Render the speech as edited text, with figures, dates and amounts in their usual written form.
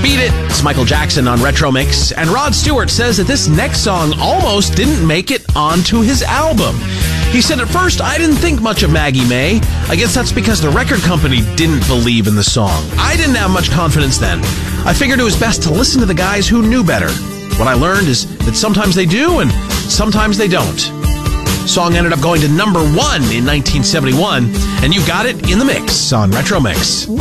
Beat It. It's Michael Jackson on Retro Mix. And Rod Stewart says that this next song almost didn't make it onto his album. He said, at first, I didn't think much of Maggie May. I guess that's because the record company didn't believe in the song. I didn't have much confidence then. I figured it was best to listen to the guys who knew better. What I learned is that sometimes they do and sometimes they don't. Song ended up going to #1 in 1971, and you got it in the mix on Retro Mix.